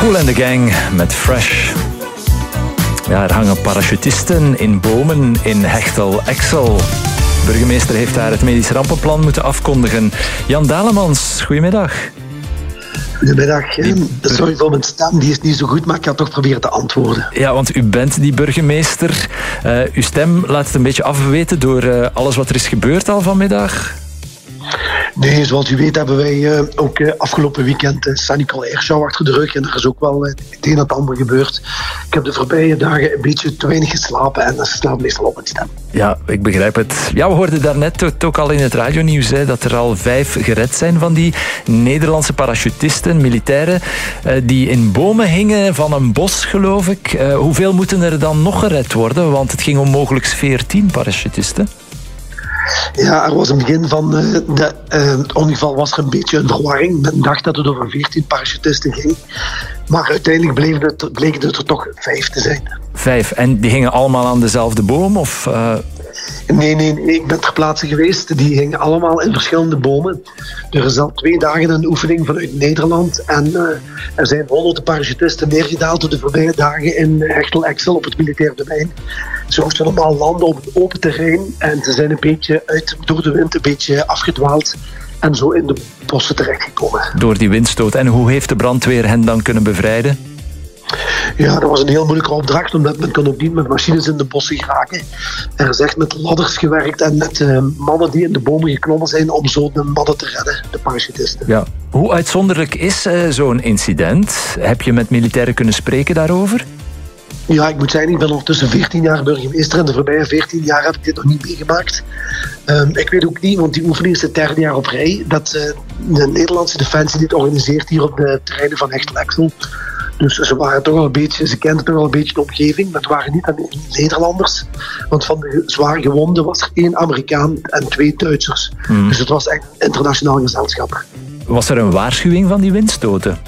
Kool and the Gang met Fresh. Ja, er hangen parachutisten in bomen in Hechtel-Exel. De burgemeester heeft daar het medisch rampenplan moeten afkondigen. Jan Dalemans, goedemiddag. Goedemiddag. Sorry voor mijn stem, die is niet zo goed, maar ik ga toch proberen te antwoorden. Ja, want u bent die burgemeester. Uw stem laat het een beetje afweten door alles wat er is gebeurd al vanmiddag. Nee, zoals u weet hebben wij ook afgelopen weekend Saint-Nicolaas Show achter de rug. En er is ook wel het een en het ander gebeurd. Ik heb de voorbije dagen een beetje te weinig geslapen en dat slaat meestal op het stem. Ja, ik begrijp het. Ja, we hoorden daarnet ook al in het radionieuws dat er al 5 gered zijn van die Nederlandse parachutisten, militairen, die in bomen hingen van een bos, geloof ik. Hoeveel moeten er dan nog gered worden? Want het ging om mogelijk 14 parachutisten. Ja, er was in het begin van het ongeval was er een beetje een verwarring. Men dacht dat het over 14 parachutisten ging. Maar uiteindelijk bleken het er toch 5 te zijn. 5. En die hingen allemaal aan dezelfde boom? Of, Nee, ik ben ter plaatse geweest. Die hingen allemaal in verschillende bomen. Er is al 2 dagen een oefening vanuit Nederland. En er zijn honderden parachutisten neergedaald door de voorbije dagen in Hechtel-Exel op het militair domein. Ze moesten allemaal landen op het open terrein. En ze zijn een beetje door de wind een beetje afgedwaald. En zo in de bossen terechtgekomen. Door die windstoot. En hoe heeft de brandweer hen dan kunnen bevrijden? Ja, dat was een heel moeilijke opdracht, omdat men kon ook niet met machines in de bossen geraken. Er is echt met ladders gewerkt en met mannen die in de bomen geklommen zijn om zo de mannen te redden, de parachutisten. Ja. Hoe uitzonderlijk is zo'n incident? Heb je met militairen kunnen spreken daarover? Ja, ik moet zeggen, ik ben ondertussen 14 jaar burgemeester en de voorbije 14 jaar heb ik dit nog niet meegemaakt. Ik weet ook niet, want die oefening is het 3e jaar op rij, dat de Nederlandse Defensie dit organiseert hier op de terreinen van Hechtel-Exel. Dus ze kenden toch wel een beetje de omgeving, maar het waren niet alleen Nederlanders. Want van de zwaar gewonden was er 1 Amerikaan en 2 Duitsers. Dus het was echt een internationaal gezelschap. Was er een waarschuwing van die windstoten?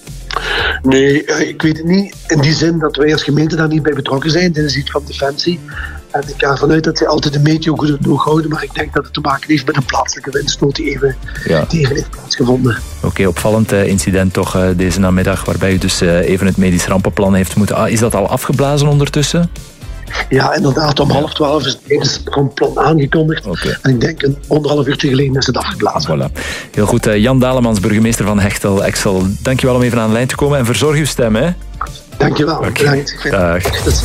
Nee, ik weet het niet. In die zin dat wij als gemeente daar niet bij betrokken zijn. Dit is iets van Defensie. En ik ga ervan uit dat zij altijd de meteo goed het oog houden. Maar ik denk dat het te maken heeft met een plaatselijke windstoot die even heeft plaatsgevonden. Oké, opvallend incident toch deze namiddag. Waarbij u dus even het medisch rampenplan heeft moeten... is dat al afgeblazen ondertussen? Ja, inderdaad. Om 11:30 is het medisch rampenplan aangekondigd. Okay. En ik denk een 1,5 uurtje geleden is het afgeblazen. Voilà. Heel goed. Jan Dalemans, burgemeester van Hechtel-Exel. Dankjewel om even aan de lijn te komen en verzorg uw stem, hè? Dankjewel. Okay. Bedankt. Dag.